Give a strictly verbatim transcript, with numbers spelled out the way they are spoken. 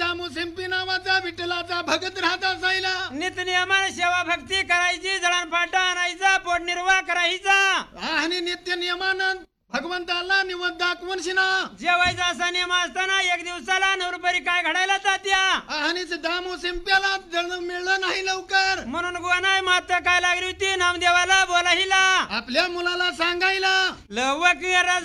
दामू सिंपी नावाचा विठ्ठलाचा भगत राहत असायला. नित्यनियमाने सेवा भक्ती करायची, जळणफाटा आणायचा, पोटनिर्वाह करायचा आणि नित्य नियमानं भगवंताला निवद दाखवून शिना. जेवायचा असा नियम असताना एक दिवसाला नवरुपरी काय घडायला जात्या. आणि दामू सिंप्याला जण मिळलं नाही लवकर, म्हणून गोनाय माता काय लागली होती नामदेवाला बोलाहिला, आपल्या मुलाला सांगायला लवकर